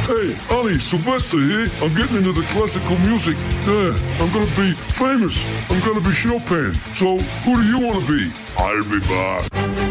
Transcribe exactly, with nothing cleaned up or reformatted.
Hey, Ali, Sylvester here. I'm getting into the classical music. Yeah, I'm gonna be famous. I'm gonna be Chopin. So, who do you want to be? I'll be back.